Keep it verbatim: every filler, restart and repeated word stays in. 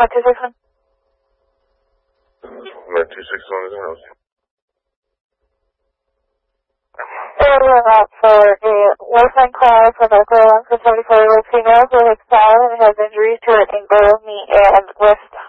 nine two six one. nine two six one is in house. We're out for a lifeline call from Oklahoma for seventy-four year old female who has fallen and has injuries to her ankle, knee, and wrist.